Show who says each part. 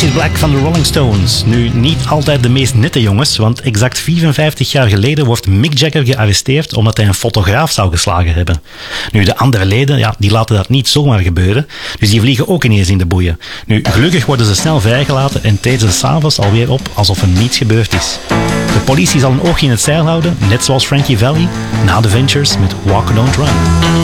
Speaker 1: Is Black van de Rolling Stones. Nu, niet altijd de meest nette jongens, want exact 54 jaar geleden wordt Mick Jagger gearresteerd omdat hij een fotograaf zou geslagen hebben. Nu, de andere leden, die laten dat niet zomaar gebeuren, dus die vliegen ook ineens in de boeien. Nu, gelukkig worden ze snel vrijgelaten en treden ze s'avonds alweer op alsof er niets gebeurd is. De politie zal een oogje in het zeil houden, net zoals Frankie Valli, na de Ventures met Walk Don't Run.